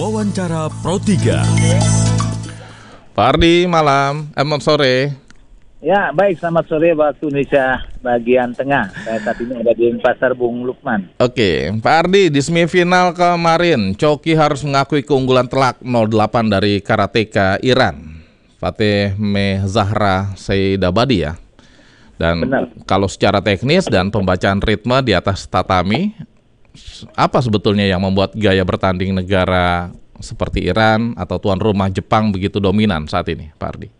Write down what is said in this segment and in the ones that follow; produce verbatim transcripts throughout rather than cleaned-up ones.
Wawancara Pro tiga. Pak Ardi, malam, eh, sore. Ya, baik, selamat sore waktu Indonesia bagian tengah. Saya saat ini ada di Pasar Bung Lukman. Oke, Pak Ardi, di semifinal kemarin, Coki harus mengakui keunggulan telak nol delapan dari karateka Iran, Fateh Meh Zahra Seidabadi ya. Dan Benar. kalau secara teknis dan pembacaan ritme di atas tatami, apa sebetulnya yang membuat gaya bertanding negara seperti Iran atau tuan rumah Jepang begitu dominan saat ini, Pak Ardi?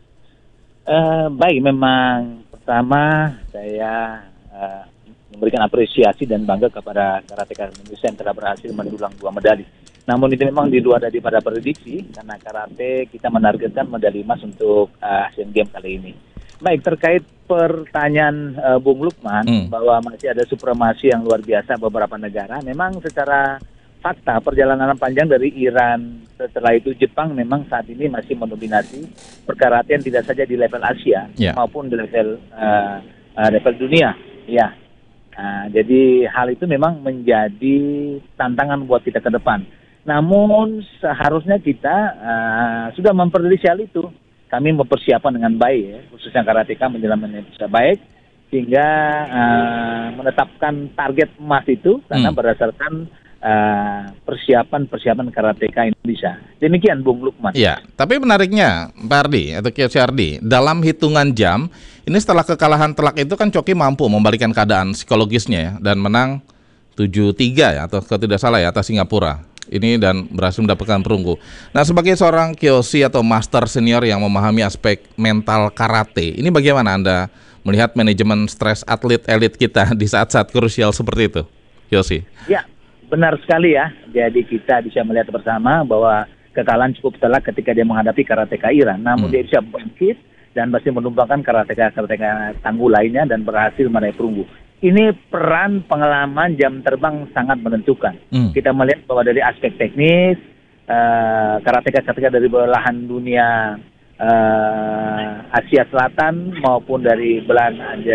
Uh, baik, memang pertama saya uh, memberikan apresiasi dan bangga kepada karateka Indonesia yang telah berhasil mendulang dua medali. Namun itu memang di luar daripada prediksi karena karate kita menargetkan medali emas untuk uh, Asian Games kali ini. Baik, terkait pertanyaan uh, Bung Lukman hmm. bahwa masih ada supremasi yang luar biasa beberapa negara, memang secara fakta perjalanan panjang dari Iran, setelah itu Jepang memang saat ini masih mendominasi perkaratean tidak saja di level Asia yeah. maupun di level uh, uh, level dunia. Ya, uh, jadi hal itu memang menjadi tantangan buat kita ke depan. Namun seharusnya kita uh, sudah memprediksi hal itu. Kami mempersiapkan dengan baik, ya, khususnya karateka menjalankan bisa baik, sehingga uh, menetapkan target emas itu karena hmm. berdasarkan uh, persiapan-persiapan karateka Indonesia. Demikian, Bung Lukman. Iya, tapi menariknya, Pak Ardi atau Kiyoshi Ardi, dalam hitungan jam, ini setelah kekalahan telak itu kan Coki mampu membalikan keadaan psikologisnya ya, dan menang tujuh tiga ya, atau kalau tidak salah ya, atas Singapura. Ini dan berhasil mendapatkan perunggu. Nah, sebagai seorang Kiyoshi atau master senior yang memahami aspek mental karate, ini bagaimana Anda melihat manajemen stres atlet elit kita di saat-saat krusial seperti itu, Kiyoshi? Ya, benar sekali ya. Jadi kita bisa melihat bersama bahwa kekalahan cukup telak ketika dia menghadapi karateka Iran. Namun hmm. dia bisa bangkit dan masih menumbangkan karateka-karateka tangguh lainnya dan berhasil meraih perunggu. Ini peran pengalaman jam terbang sangat menentukan. Hmm. Kita melihat bahwa dari aspek teknis, uh, karateka-karateka dari belahan dunia uh, Asia Selatan maupun dari belahan